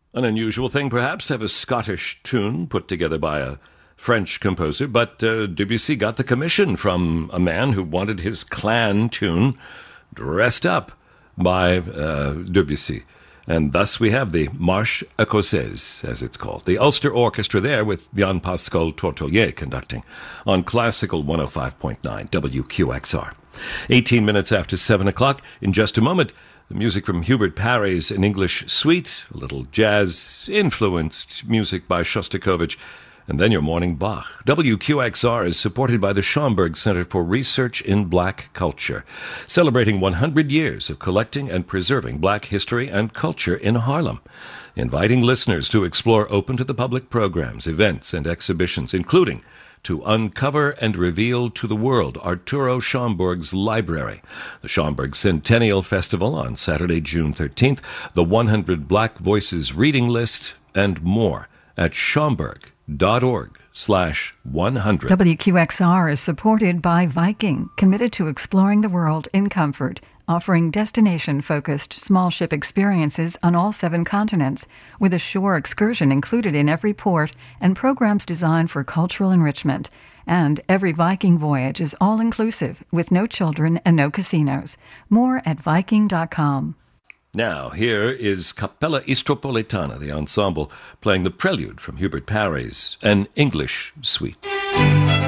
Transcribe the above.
An unusual thing, perhaps, to have a Scottish tune put together by a French composer, but Debussy got the commission from a man who wanted his clan tune dressed up by Debussy. And thus we have the Marche Écossaise, as it's called. The Ulster Orchestra there with Jean-Pascal Tortelier conducting on Classical 105.9 WQXR. 18 minutes after 7 o'clock. In just a moment, the music from Hubert Parry's An English Suite, a little jazz-influenced music by Shostakovich, and then your morning Bach. WQXR is supported by the Schomburg Center for Research in Black Culture, celebrating 100 years of collecting and preserving black history and culture in Harlem, inviting listeners to explore open-to-the-public programs, events, and exhibitions, including to uncover and reveal to the world Arturo Schomburg's library, the Schomburg Centennial Festival on Saturday, June 13th, the 100 Black Voices reading list, and more at schomburg.org/100. WQXR is supported by Viking, committed to exploring the world in comfort, offering destination-focused small ship experiences on all 7 continents, with a shore excursion included in every port and programs designed for cultural enrichment. And every Viking voyage is all-inclusive, with no children and no casinos. More at Viking.com. Now, here is Cappella Istropolitana, the ensemble, playing the prelude from Hubert Parry's An English Suite.